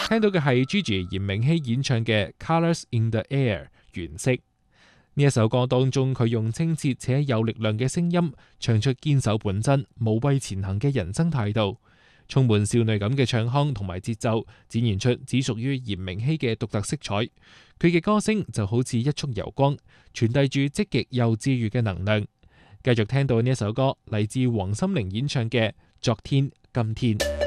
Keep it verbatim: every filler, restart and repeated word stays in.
聽到嘅係 Gigi 炎明熹演唱嘅《Colors in the Air》原色。呢一首歌當中，佢用清澈且有力量嘅聲音，唱出堅守本真、無畏前行嘅人生態度，充滿少女感嘅唱腔同埋節奏，展現出只屬於炎明熹嘅獨特色彩。佢嘅歌聲就好似一束柔光，傳遞住積極又治癒嘅能量。繼續聽到呢一首歌，嚟自黃心凌演唱嘅《昨天今天》。